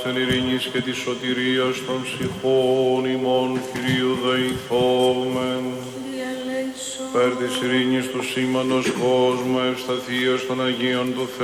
εν ειρήνης και της σωτηρίας των ψυχών ημών, Κυρίου δεηθόμεν. Περ της ειρήνης του σήμαντος κόσμου, ευσταθίας των Αγίων του Θεού,